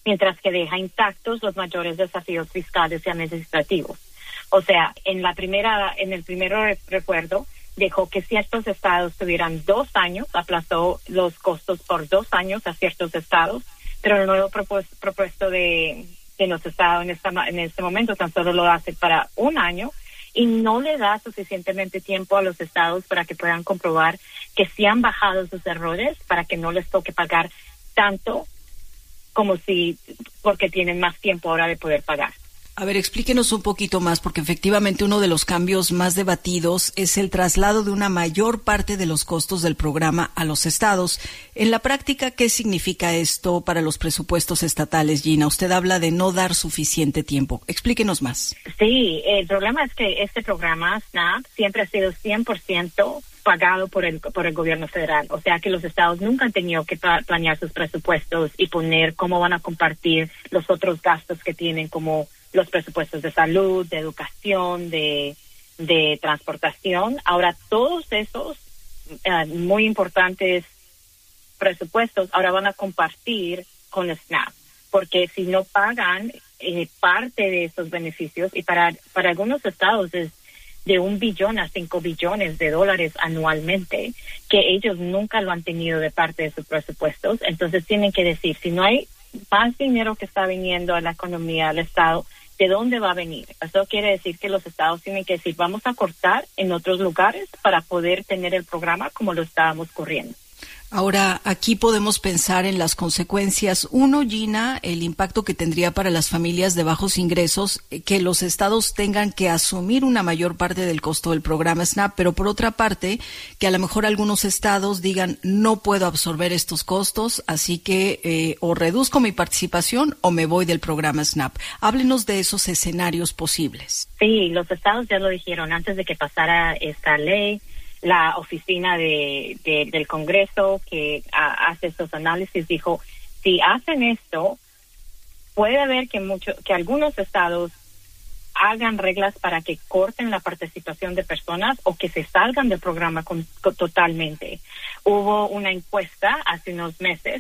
mientras que deja intactos los mayores desafíos fiscales y administrativos. O sea, en el primer recuerdo, dejó que ciertos estados tuvieran 2 años, aplazó los costos por 2 años a ciertos estados, pero el nuevo propuesto de los estados en este momento tan solo lo hace para 1 año y no le da suficientemente tiempo a los estados para que puedan comprobar que sí han bajado sus errores para que no les toque pagar tanto porque tienen más tiempo ahora de poder pagar. A ver, explíquenos un poquito más, porque efectivamente uno de los cambios más debatidos es el traslado de una mayor parte de los costos del programa a los estados. En la práctica, ¿qué significa esto para los presupuestos estatales, Gina? Usted habla de no dar suficiente tiempo. Explíquenos más. Sí, el problema es que este programa, SNAP, siempre ha sido 100% pagado por el gobierno federal. O sea que los estados nunca han tenido que planear sus presupuestos y poner cómo van a compartir los otros gastos que tienen, como los presupuestos de salud, de educación, de transportación. Ahora, todos esos muy importantes presupuestos ahora van a compartir con el SNAP, porque si no pagan parte de esos beneficios, y para algunos estados es de $1 billón a $5 billones anualmente, que ellos nunca lo han tenido de parte de sus presupuestos. Entonces tienen que decir, si no hay más dinero que está viniendo a la economía del estado, ¿de dónde va a venir? Eso quiere decir que los estados tienen que decir, vamos a cortar en otros lugares para poder tener el programa como lo estábamos corriendo. Ahora, aquí podemos pensar en las consecuencias. Uno, Gina, el impacto que tendría para las familias de bajos ingresos, que los estados tengan que asumir una mayor parte del costo del programa SNAP, pero por otra parte, que a lo mejor algunos estados digan, no puedo absorber estos costos, así que o reduzco mi participación o me voy del programa SNAP. Háblenos de esos escenarios posibles. Sí, los estados ya lo dijeron antes de que pasara esta ley. La oficina del Congreso que hace estos análisis dijo, si hacen esto, puede haber que algunos estados hagan reglas para que corten la participación de personas o que se salgan del programa totalmente. Hubo una encuesta hace 2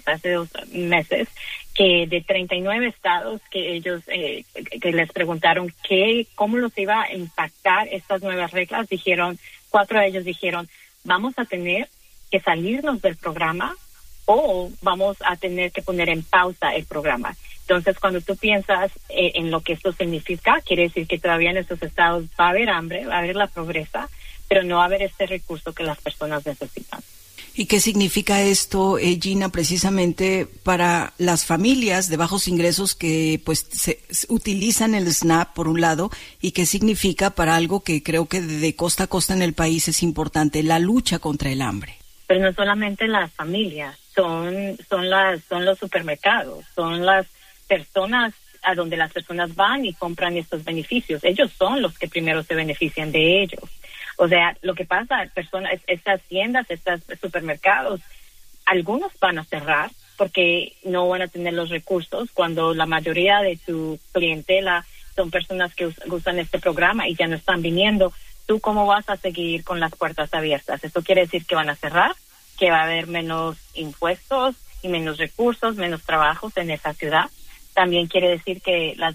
meses, que de 39 estados que ellos que les preguntaron cómo los iba a impactar estas nuevas reglas, 4 de ellos dijeron, vamos a tener que salirnos del programa o vamos a tener que poner en pausa el programa. Entonces, cuando tú piensas en lo que esto significa, quiere decir que todavía en estos estados va a haber hambre, va a haber la pobreza, pero no va a haber este recurso que las personas necesitan. ¿Y qué significa esto, Gina, precisamente para las familias de bajos ingresos que pues se utilizan el SNAP por un lado, y qué significa para algo que creo que de costa a costa en el país es importante, la lucha contra el hambre? Pero no solamente las familias, son los supermercados, son las personas a donde las personas van y compran estos beneficios. Ellos son los que primero se benefician de ellos. O sea, lo que pasa, estas tiendas, estos supermercados, algunos van a cerrar porque no van a tener los recursos cuando la mayoría de tu clientela son personas que usan este programa y ya no están viniendo. ¿Tú cómo vas a seguir con las puertas abiertas? Eso quiere decir que van a cerrar, que va a haber menos impuestos y menos recursos, menos trabajos en esa ciudad. También quiere decir que las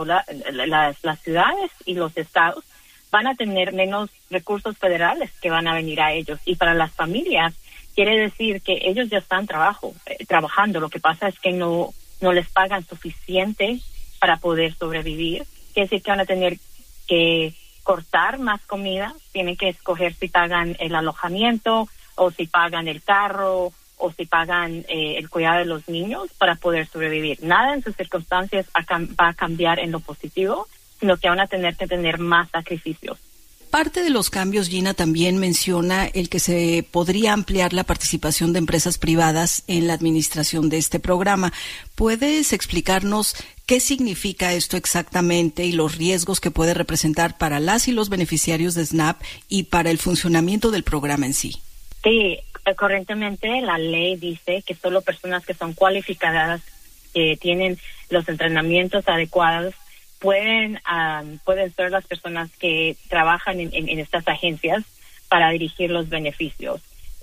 ciudades y los estados van a tener menos recursos federales que van a venir a ellos. Y para las familias, quiere decir que ellos ya están trabajando. Lo que pasa es que no les pagan suficiente para poder sobrevivir. Quiere decir que van a tener que cortar más comida, tienen que escoger si pagan el alojamiento o si pagan el carro o si pagan el cuidado de los niños para poder sobrevivir. Nada en sus circunstancias va a cambiar en lo positivo, sino que van a tener que tener más sacrificios. Parte de los cambios, Gina, también menciona el que se podría ampliar la participación de empresas privadas en la administración de este programa. ¿Puedes explicarnos qué significa esto exactamente y los riesgos que puede representar para las y los beneficiarios de SNAP y para el funcionamiento del programa en sí? Sí, correctamente la ley dice que solo personas que son cualificadas, que tienen los entrenamientos adecuados, pueden ser las personas que trabajan en estas agencias para dirigir los beneficios.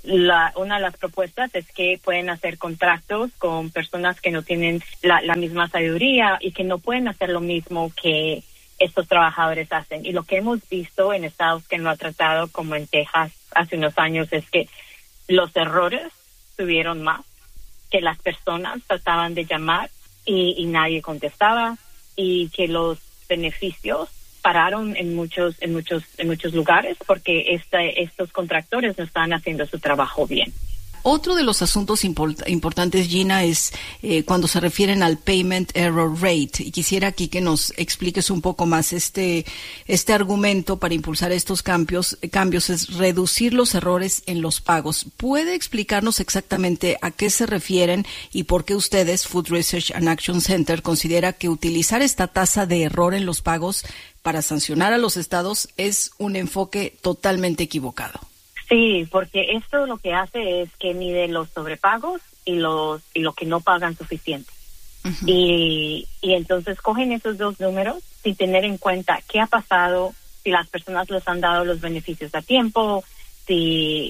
Una de las propuestas es que pueden hacer contratos con personas que no tienen la misma sabiduría y que no pueden hacer lo mismo que estos trabajadores hacen. Y lo que hemos visto en estados que no ha tratado, como en Texas hace unos años, es que los errores tuvieron más, que las personas trataban de llamar y nadie contestaba, y que los beneficios pararon en muchos lugares porque estos contractores no estaban haciendo su trabajo bien. Otro de los asuntos importantes, Gina, es cuando se refieren al payment error rate. Y quisiera aquí que nos expliques un poco más este argumento para impulsar estos cambios es reducir los errores en los pagos. ¿Puede explicarnos exactamente a qué se refieren y por qué ustedes, Food Research and Action Center, considera que utilizar esta tasa de error en los pagos para sancionar a los estados es un enfoque totalmente equivocado? Sí, porque esto lo que hace es que mide los sobrepagos y lo que no pagan suficiente. Uh-huh. Y entonces cogen esos dos números sin tener en cuenta qué ha pasado, si las personas les han dado los beneficios a tiempo, si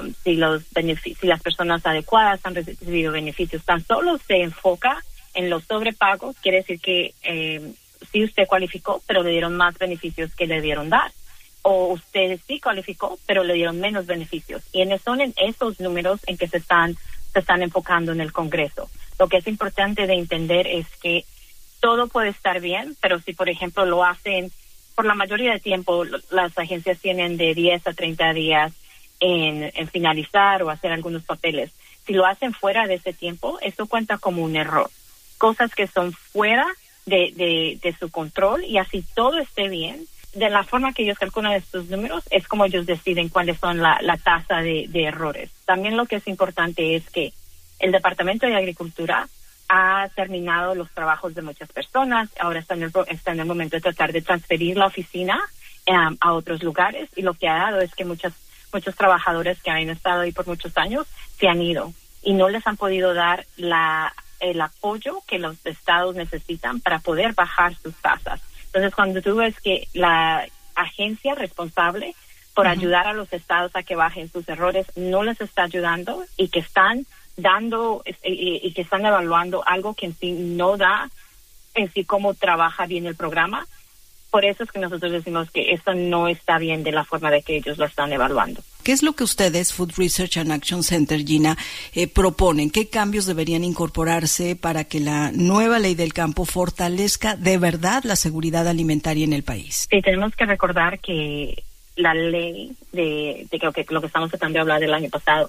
las personas adecuadas han recibido beneficios. Tan solo se enfoca en los sobrepagos, quiere decir que sí usted cualificó, pero le dieron más beneficios que le dieron dar. O usted sí cualificó, pero le dieron menos beneficios. Y son en esos números en que se están enfocando en el Congreso. Lo que es importante de entender es que todo puede estar bien, pero si, por ejemplo, lo hacen, por la mayoría del tiempo, las agencias tienen de 10 a 30 días en finalizar o hacer algunos papeles. Si lo hacen fuera de ese tiempo, eso cuenta como un error. Cosas que son fuera de su control, y así todo esté bien. De la forma que ellos calculan estos números es como ellos deciden cuáles son la tasa de errores. También lo que es importante es que el Departamento de Agricultura ha terminado los trabajos de muchas personas. Ahora está en el momento de tratar de transferir la oficina a otros lugares, y lo que ha dado es que muchos trabajadores que han estado ahí por muchos años se han ido y no les han podido dar el apoyo que los estados necesitan para poder bajar sus tasas. Entonces, cuando tú ves que la agencia responsable por ayudar a los estados a que bajen sus errores no les está ayudando, y que están dando y que están evaluando algo que en sí no da en sí cómo trabaja bien el programa, por eso es que nosotros decimos que esto no está bien de la forma de que ellos lo están evaluando. ¿Qué es lo que ustedes, Food Research and Action Center, Gina, proponen? ¿Qué cambios deberían incorporarse para que la nueva ley del campo fortalezca de verdad la seguridad alimentaria en el país? Sí, tenemos que recordar que la ley de lo que estamos tratando de hablar del año pasado,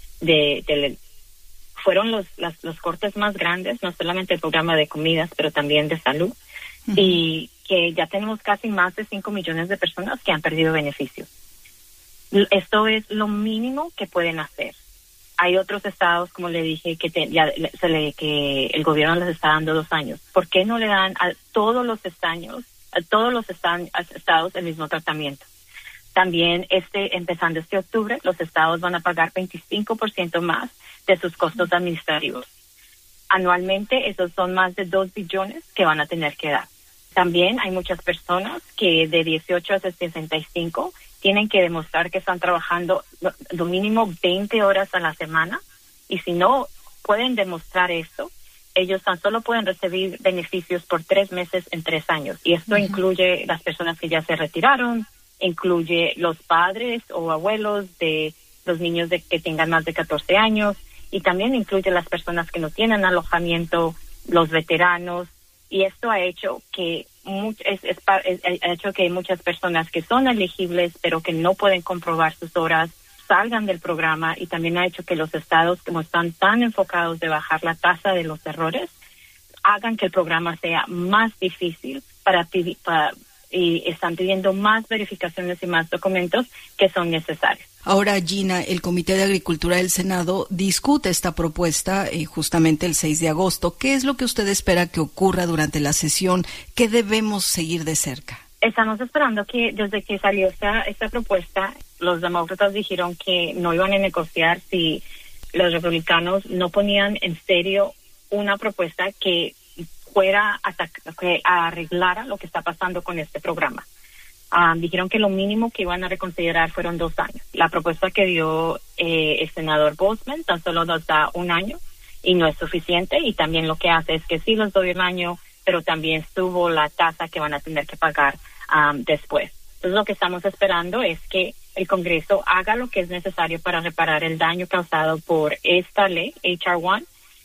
fueron los cortes más grandes, no solamente el programa de comidas, pero también de salud, y que ya tenemos casi más de 5 millones de personas que han perdido beneficios. Esto es lo mínimo que pueden hacer. Hay otros estados, como le dije, que el gobierno les está dando 2 años. ¿Por qué no le dan a todos los estados el mismo tratamiento? También empezando este octubre, los estados van a pagar 25% más de sus costos administrativos. Anualmente, esos son más de 2 billones que van a tener que dar. También hay muchas personas que de 18 a 65 tienen que demostrar que están trabajando lo mínimo 20 horas a la semana, y si no pueden demostrar esto, ellos tan solo pueden recibir beneficios por 3 meses en 3 años. Y esto incluye las personas que ya se retiraron, incluye los padres o abuelos de los niños que tengan más de 14 años, y también incluye las personas que no tienen alojamiento, los veteranos. Y esto ha hecho que muchas personas que son elegibles pero que no pueden comprobar sus horas salgan del programa, y también ha hecho que los estados, como están tan enfocados de bajar la tasa de los errores, hagan que el programa sea más difícil y están pidiendo más verificaciones y más documentos que son necesarios. Ahora, Gina, el Comité de Agricultura del Senado discute esta propuesta justamente el 6 de agosto. ¿Qué es lo que usted espera que ocurra durante la sesión? ¿Qué debemos seguir de cerca? Estamos esperando que desde que salió esta propuesta, los demócratas dijeron que no iban a negociar si los republicanos no ponían en serio una propuesta que fuera a arreglar lo que está pasando con este programa. dijeron que lo mínimo que iban a reconsiderar fueron 2 años. La propuesta que dio el senador Boozman tan solo nos da 1 año y no es suficiente, y también lo que hace es que sí les doy 1 año, pero también subo la tasa que van a tener que pagar después. Entonces lo que estamos esperando es que el Congreso haga lo que es necesario para reparar el daño causado por esta ley, H.R. 1,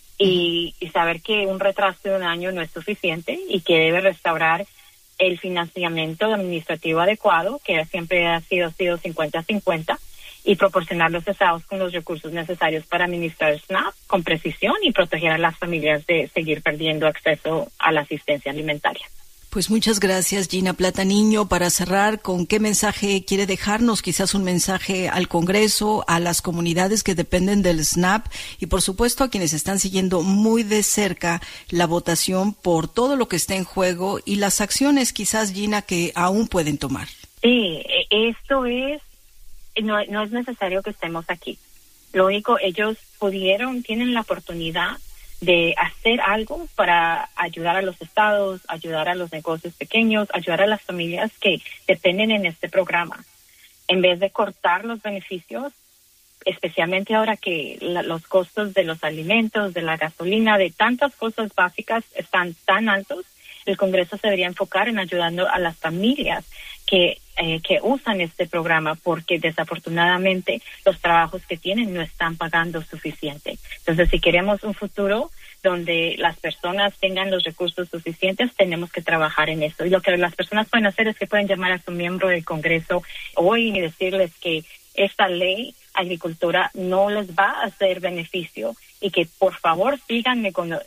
y saber que un retraso de 1 año no es suficiente y que debe restaurar el financiamiento administrativo adecuado, que siempre ha sido 50-50, y proporcionar los estados con los recursos necesarios para administrar SNAP con precisión y proteger a las familias de seguir perdiendo acceso a la asistencia alimentaria. Pues muchas gracias, Gina Plataniño. Para cerrar, ¿con qué mensaje quiere dejarnos? Quizás un mensaje al Congreso, a las comunidades que dependen del SNAP y, por supuesto, a quienes están siguiendo muy de cerca la votación por todo lo que está en juego y las acciones, quizás, Gina, que aún pueden tomar. Sí, esto es, no es necesario que estemos aquí. Lo único, ellos tienen la oportunidad de hacer algo para ayudar a los estados, ayudar a los negocios pequeños, ayudar a las familias que dependen en este programa. En vez de cortar los beneficios, especialmente ahora que los costos de los alimentos, de la gasolina, de tantas cosas básicas están tan altos, el Congreso se debería enfocar en ayudando a las familias que usan este programa, porque desafortunadamente los trabajos que tienen no están pagando suficiente. Entonces, si queremos un futuro donde las personas tengan los recursos suficientes, tenemos que trabajar en esto. Y lo que las personas pueden hacer es que pueden llamar a su miembro del Congreso hoy y decirles que esta ley agricultura no les va a hacer beneficio y que por favor sigan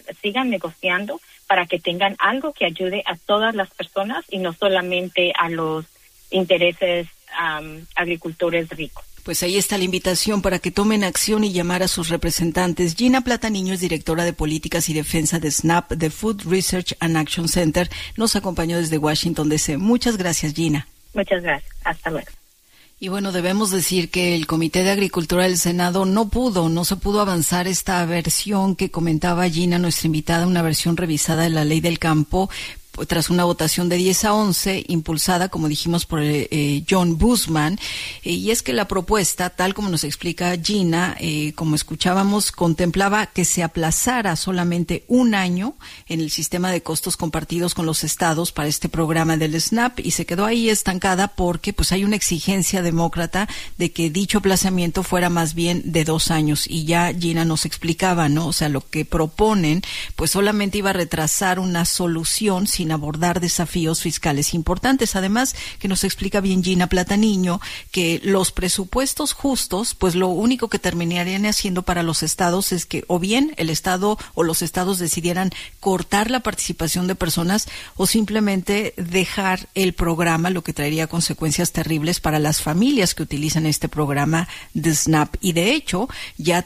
negociando para que tengan algo que ayude a todas las personas y no solamente a los intereses agricultores ricos. Pues ahí está la invitación para que tomen acción y llamar a sus representantes. Gina Plataniño es directora de Políticas y Defensa de SNAP, de Food Research and Action Center. Nos acompañó desde Washington, D.C. Muchas gracias, Gina. Muchas gracias. Hasta luego. Y bueno, debemos decir que el Comité de Agricultura del Senado no se pudo avanzar esta versión que comentaba Gina, nuestra invitada, una versión revisada de la Ley del Campo, tras una votación de 10-11, impulsada, como dijimos, por John Boozman, y es que la propuesta, tal como nos explica Gina, como escuchábamos, contemplaba que se aplazara solamente 1 año en el sistema de costos compartidos con los estados para este programa del SNAP, y se quedó ahí estancada porque pues hay una exigencia demócrata de que dicho aplazamiento fuera más bien de 2 años, y ya Gina nos explicaba, ¿no? O sea, lo que proponen pues solamente iba a retrasar una solución sin abordar desafíos fiscales importantes. Además, que nos explica bien Gina Plataniño, que los presupuestos justos, pues lo único que terminarían haciendo para los estados es que o bien el estado o los estados decidieran cortar la participación de personas o simplemente dejar el programa, lo que traería consecuencias terribles para las familias que utilizan este programa de SNAP. Y de hecho, ya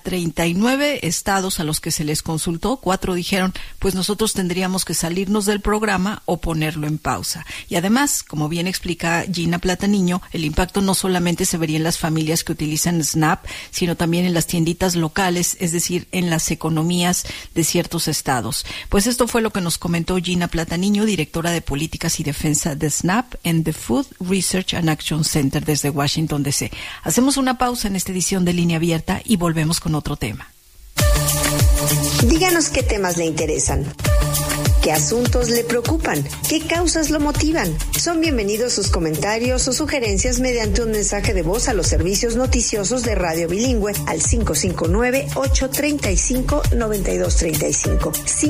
39 estados a los que se les consultó, 4 dijeron, pues nosotros tendríamos que salirnos del programa o ponerlo en pausa. Y además, como bien explica Gina Plataniño, el impacto no solamente se vería en las familias que utilizan SNAP, sino también en las tienditas locales, es decir, en las economías de ciertos estados. Pues esto fue lo que nos comentó Gina Plataniño, directora de Políticas y Defensa de SNAP en The Food Research and Action Center desde Washington, D.C. Hacemos una pausa en esta edición de Línea Abierta y volvemos con otro tema. Díganos qué temas le interesan. ¿Qué asuntos le preocupan? ¿Qué causas lo motivan? Son bienvenidos sus comentarios o sugerencias mediante un mensaje de voz a los servicios noticiosos de Radio Bilingüe al 559-835-9235.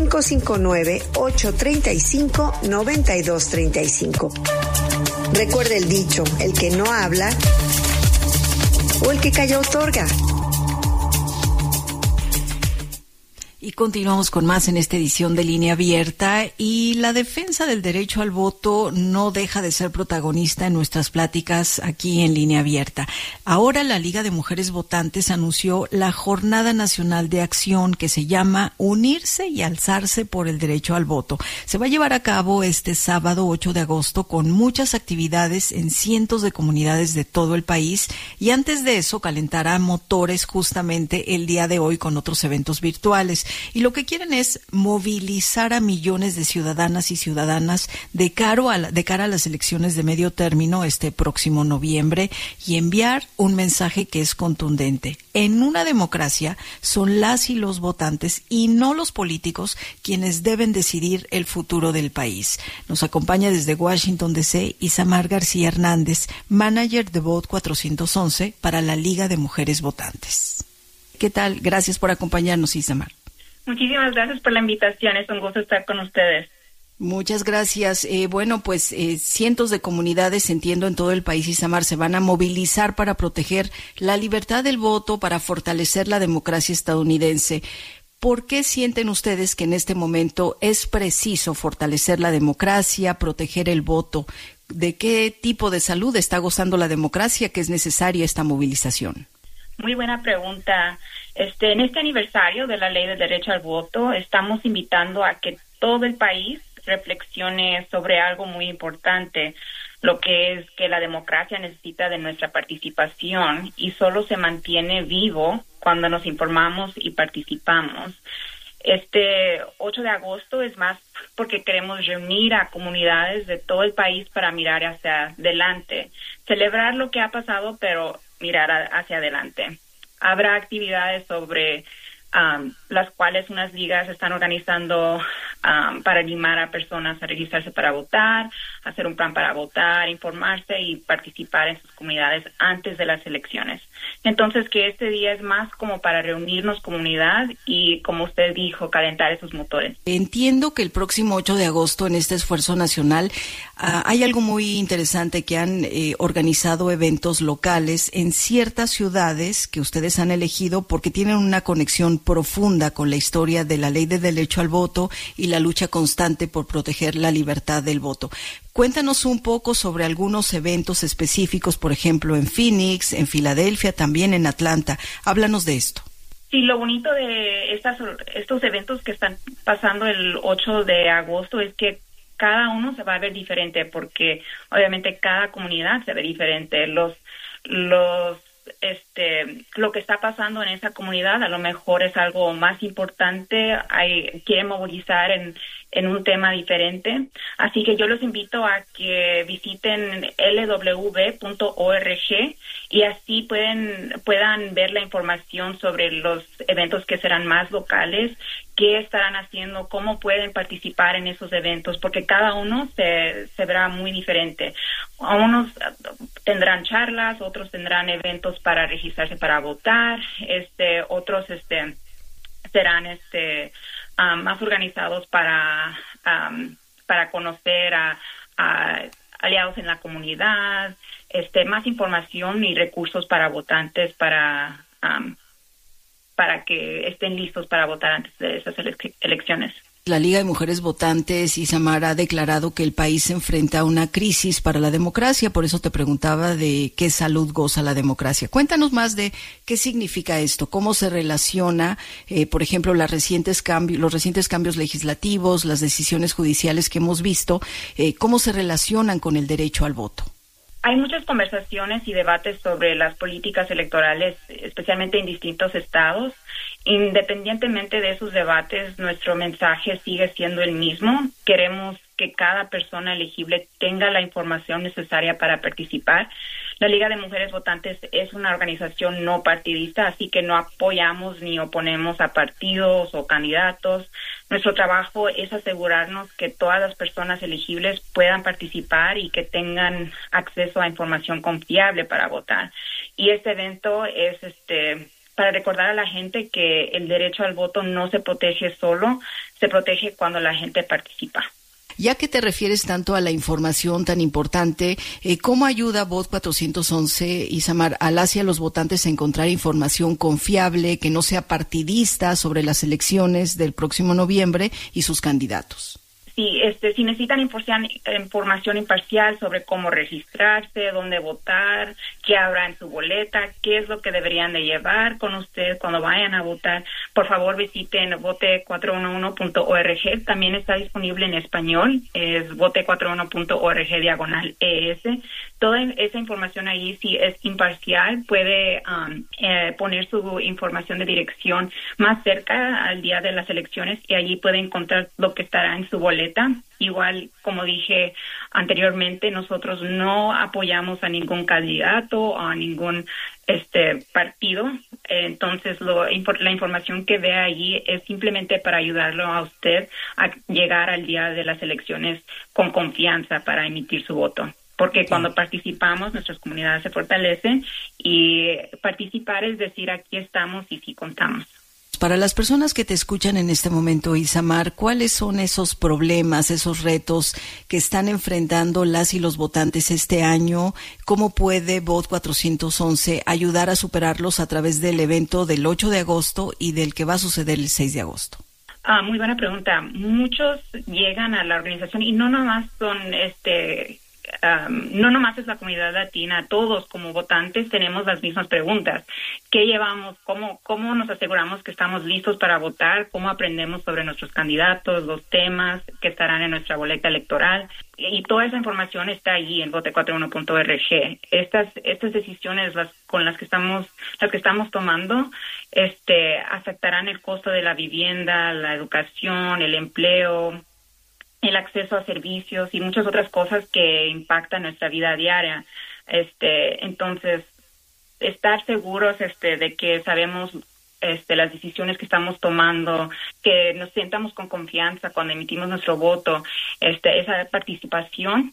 559-835-9235. Recuerde el dicho, el que no habla o el que calla otorga. Y continuamos con más en esta edición de Línea Abierta, y la defensa del derecho al voto no deja de ser protagonista en nuestras pláticas aquí en Línea Abierta. Ahora la Liga de Mujeres Votantes anunció la Jornada Nacional de Acción que se llama Unirse y Alzarse por el Derecho al Voto. Se va a llevar a cabo este sábado 8 de agosto con muchas actividades en cientos de comunidades de todo el país, y antes de eso calentará motores justamente el día de hoy con otros eventos virtuales. y lo que quieren es movilizar a millones de ciudadanas y ciudadanas de cara a las elecciones de medio término este próximo noviembre y enviar un mensaje que es contundente. En una democracia son las y los votantes y no los políticos quienes deben decidir el futuro del país. Nos acompaña desde Washington, D.C. Isamar García Hernández, manager de Vote 411 para la Liga de Mujeres Votantes. ¿Qué tal? Gracias por acompañarnos, Isamar. Muchísimas gracias por la invitación. Es un gusto estar con ustedes. Muchas gracias. Cientos de comunidades, entiendo, en todo el país, Isamar, se van a movilizar para proteger la libertad del voto, para fortalecer la democracia estadounidense. ¿Por qué sienten ustedes que en este momento es preciso fortalecer la democracia, proteger el voto? ¿De qué tipo de salud está gozando la democracia que es necesaria esta movilización? Muy buena pregunta. En este aniversario de la Ley del Derecho al Voto, estamos invitando a que todo el país reflexione sobre algo muy importante, lo que es que la democracia necesita de nuestra participación y solo se mantiene vivo cuando nos informamos y participamos. Este 8 de agosto es más porque queremos reunir a comunidades de todo el país para mirar hacia adelante, celebrar lo que ha pasado, pero mirar hacia adelante. Habrá actividades sobre las cuales unas ligas están organizando para animar a personas a registrarse para votar, hacer un plan para votar, informarse y participar en sus comunidades antes de las elecciones. Entonces, que este día es más como para reunirnos comunidad y, como usted dijo, calentar esos motores. Entiendo que el próximo 8 de agosto, en este esfuerzo nacional, hay algo muy interesante, que han organizado eventos locales en ciertas ciudades que ustedes han elegido porque tienen una conexión profunda con la historia de la Ley de Derecho al Voto y la lucha constante por proteger la libertad del voto. Cuéntanos un poco sobre algunos eventos específicos, por ejemplo, en Phoenix, en Filadelfia, también en Atlanta. Háblanos de esto. Sí, lo bonito de estos eventos que están pasando el 8 de agosto es que cada uno se va a ver diferente, porque obviamente cada comunidad se ve diferente. Lo que está pasando en esa comunidad a lo mejor es algo más importante, quieren movilizar en un tema diferente. Así que yo los invito a que visiten lw.org y así puedan ver la información sobre los eventos que serán más locales, qué estarán haciendo, cómo pueden participar en esos eventos, porque cada uno se verá muy diferente. Unos tendrán charlas, otros tendrán eventos para registrarse para votar, otros serán más organizados para conocer a aliados en la comunidad, más información y recursos para votantes para que estén listos para votar antes de esas elecciones. La Liga de Mujeres Votantes, Isamar, ha declarado que el país se enfrenta a una crisis para la democracia. Por eso te preguntaba de qué salud goza la democracia. Cuéntanos más de qué significa esto, cómo se relaciona, por ejemplo, los recientes cambios legislativos, las decisiones judiciales que hemos visto, cómo se relacionan con el derecho al voto. Hay muchas conversaciones y debates sobre las políticas electorales, especialmente en distintos estados. Independientemente de esos debates, nuestro mensaje sigue siendo el mismo. Queremos que cada persona elegible tenga la información necesaria para participar. La Liga de Mujeres Votantes es una organización no partidista, así que no apoyamos ni oponemos a partidos o candidatos. Nuestro trabajo es asegurarnos que todas las personas elegibles puedan participar y que tengan acceso a información confiable para votar. Y este evento es para recordar a la gente que el derecho al voto no se protege solo, se protege cuando la gente participa. Ya que te refieres tanto a la información tan importante, ¿cómo ayuda Vote 411, Isamar, a las y a los votantes a encontrar información confiable, que no sea partidista sobre las elecciones del próximo noviembre y sus candidatos? si necesitan información imparcial sobre cómo registrarse, dónde votar, qué habrá en su boleta, qué es lo que deberían de llevar con ustedes cuando vayan a votar, por favor visiten vote411.org. También está disponible en español, es vote411.org/ES. Toda esa información ahí, si es imparcial, puede poner su información de dirección más cerca al día de las elecciones y allí puede encontrar lo que estará en su boleta. Igual, como dije anteriormente, nosotros no apoyamos a ningún candidato o a ningún partido. Entonces, la información que vea allí es simplemente para ayudarlo a usted a llegar al día de las elecciones con confianza para emitir su voto. Porque cuando participamos, nuestras comunidades se fortalecen y participar es decir, aquí estamos y sí contamos. Para las personas que te escuchan en este momento, Isamar, ¿cuáles son esos problemas, esos retos que están enfrentando las y los votantes este año? ¿Cómo puede Vote 411 ayudar a superarlos a través del evento del 8 de agosto y del que va a suceder el 6 de agosto? Muy buena pregunta. Muchos llegan a la organización y no nomás son no nomás es la comunidad latina, todos como votantes tenemos las mismas preguntas. ¿Qué llevamos? ¿Cómo nos aseguramos que estamos listos para votar? ¿Cómo aprendemos sobre nuestros candidatos, los temas que estarán en nuestra boleta electoral? Y toda esa información está allí en vote411.org. Estas decisiones con las que estamos tomando afectarán el costo de la vivienda, la educación, el empleo, el acceso a servicios y muchas otras cosas que impactan nuestra vida diaria. Entonces, estar seguros de que sabemos las decisiones que estamos tomando, que nos sentamos con confianza cuando emitimos nuestro voto, esa participación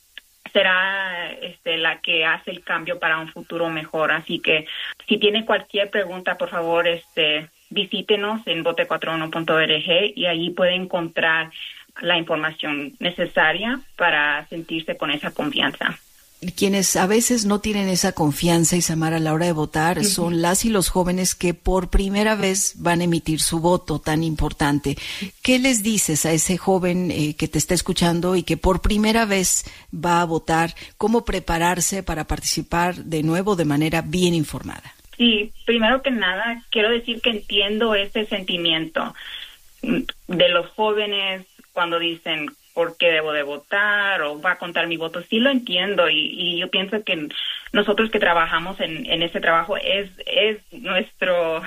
será la que hace el cambio para un futuro mejor. Así que si tiene cualquier pregunta, por favor, visítenos en vote411.org y allí puede encontrar la información necesaria para sentirse con esa confianza. Quienes a veces no tienen esa confianza, Isamar, a la hora de votar, son las y los jóvenes que por primera vez van a emitir su voto tan importante. ¿Qué les dices a ese joven que te está escuchando y que por primera vez va a votar? ¿Cómo prepararse para participar de nuevo de manera bien informada? Sí, primero que nada, quiero decir que entiendo ese sentimiento de los jóvenes cuando dicen por qué debo de votar o va a contar mi voto. Sí lo entiendo y yo pienso que nosotros que trabajamos en ese trabajo ese es nuestro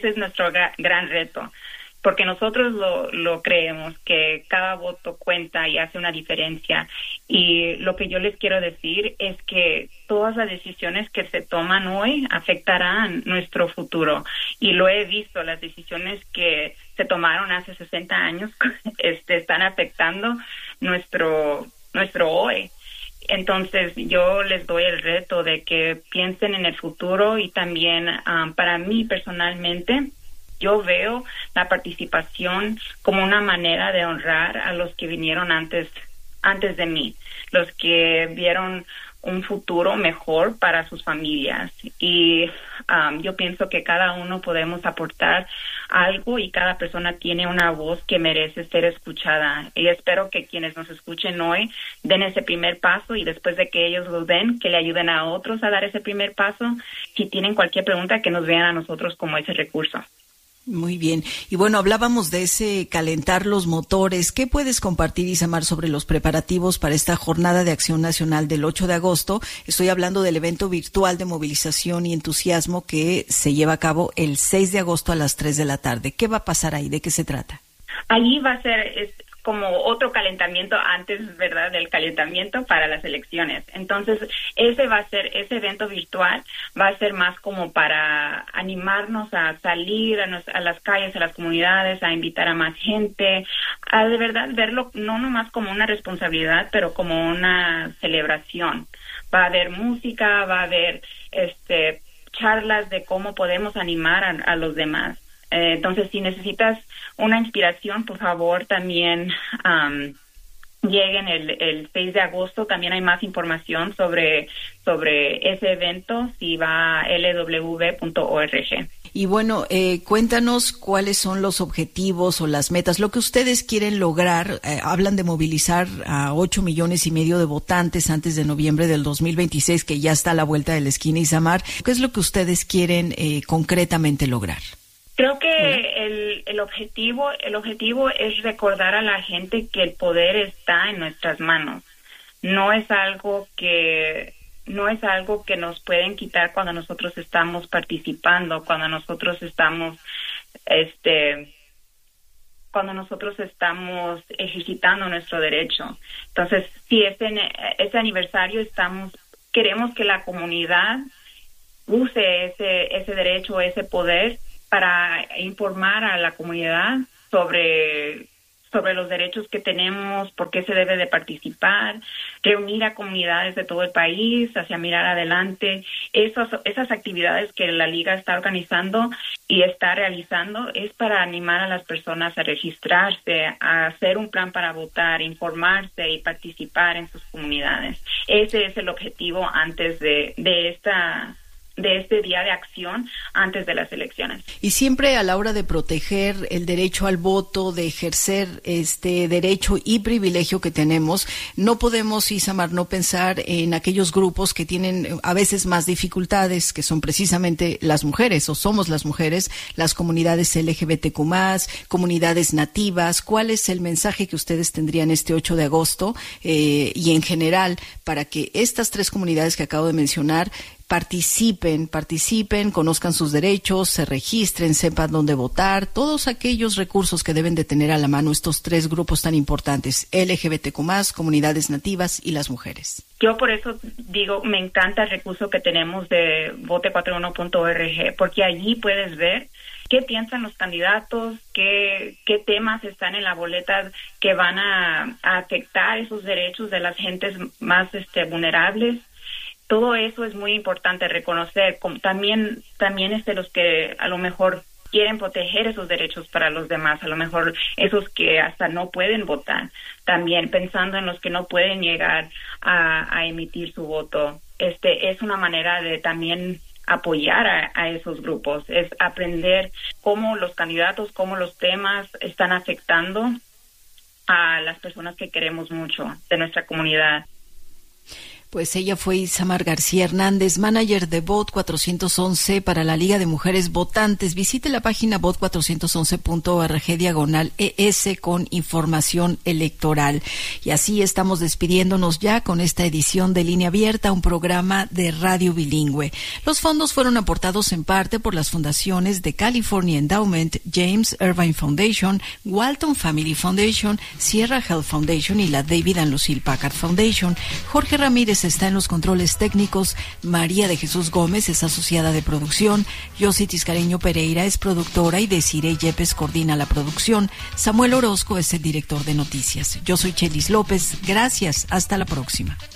gran reto, porque nosotros lo creemos que cada voto cuenta y hace una diferencia. Y lo que yo les quiero decir es que todas las decisiones que se toman hoy afectarán nuestro futuro. Y lo he visto, las decisiones que se tomaron hace 60 años están afectando nuestro hoy. Entonces yo les doy el reto de que piensen en el futuro y también para mí personalmente, yo veo la participación como una manera de honrar a los que vinieron antes de mí, los que vieron un futuro mejor para sus familias. Y yo pienso que cada uno podemos aportar algo y cada persona tiene una voz que merece ser escuchada. Y espero que quienes nos escuchen hoy den ese primer paso y después de que ellos lo den, que le ayuden a otros a dar ese primer paso. Si tienen cualquier pregunta, que nos vean a nosotros como ese recurso. Muy bien. Y bueno, hablábamos de ese calentar los motores. ¿Qué puedes compartir, Isamar, sobre los preparativos para esta Jornada de Acción Nacional del 8 de agosto? Estoy hablando del evento virtual de movilización y entusiasmo que se lleva a cabo el 6 de agosto a las 3 de la tarde. ¿Qué va a pasar ahí? ¿De qué se trata? Allí va a ser como otro calentamiento antes, ¿verdad?, del calentamiento para las elecciones. Entonces, ese evento virtual va a ser más como para animarnos a salir a las calles, a las comunidades, a invitar a más gente, a de verdad verlo no nomás como una responsabilidad, pero como una celebración. Va a haber música, va a haber charlas de cómo podemos animar a los demás. Entonces, si necesitas una inspiración, por favor, también lleguen el 6 de agosto. También hay más información sobre ese evento si va a lw.org. Y bueno, cuéntanos cuáles son los objetivos o las metas, lo que ustedes quieren lograr. Hablan de movilizar a 8,5 millones de votantes antes de noviembre del 2026, que ya está a la vuelta de la esquina. Isamar, ¿qué es lo que ustedes quieren concretamente lograr? Creo que el objetivo es recordar a la gente que el poder está en nuestras manos. No es algo que nos pueden quitar cuando nosotros estamos participando, cuando nosotros estamos ejercitando nuestro derecho. Entonces, si ese aniversario queremos que la comunidad use ese derecho, ese poder para informar a la comunidad sobre los derechos que tenemos, por qué se debe de participar, reunir a comunidades de todo el país hacia mirar adelante. Esas actividades que la Liga está organizando y está realizando es para animar a las personas a registrarse, a hacer un plan para votar, informarse y participar en sus comunidades. Ese es el objetivo antes de este día de acción antes de las elecciones. Y siempre a la hora de proteger el derecho al voto, de ejercer este derecho y privilegio que tenemos, no podemos, Isamar, no pensar en aquellos grupos que tienen a veces más dificultades, que son precisamente las mujeres, o somos las mujeres, las comunidades LGBTQ+, comunidades nativas. ¿Cuál es el mensaje que ustedes tendrían este 8 de agosto y en general para que estas 3 comunidades que acabo de mencionar participen, conozcan sus derechos, se registren, sepan dónde votar, todos aquellos recursos que deben de tener a la mano estos 3 grupos tan importantes, LGBTQ+, comunidades nativas y las mujeres? Yo por eso digo, me encanta el recurso que tenemos de vote41.org, porque allí puedes ver qué piensan los candidatos, qué temas están en la boleta que van a afectar esos derechos de las gentes más vulnerables. Todo eso es muy importante reconocer. También los que a lo mejor quieren proteger esos derechos para los demás, a lo mejor esos que hasta no pueden votar, también pensando en los que no pueden llegar a emitir su voto. Es una manera de también apoyar a esos grupos, es aprender cómo los candidatos, cómo los temas están afectando a las personas que queremos mucho de nuestra comunidad. Pues ella fue Isamar García Hernández, manager de Vote 411 para la Liga de Mujeres Votantes. Visite la página vote411.org/ES con información electoral. Y así estamos despidiéndonos ya con esta edición de Línea Abierta, un programa de radio bilingüe. Los fondos fueron aportados en parte por las fundaciones de California Endowment, James Irvine Foundation, Walton Family Foundation, Sierra Health Foundation y la David and Lucille Packard Foundation. Jorge Ramírez está en los controles técnicos, María de Jesús Gómez es asociada de producción, Yossi Tiscareño Pereira es productora y Desiree Yepes coordina la producción. Samuel Orozco es el director de noticias. Yo soy Chelis López. Gracias. Hasta la próxima.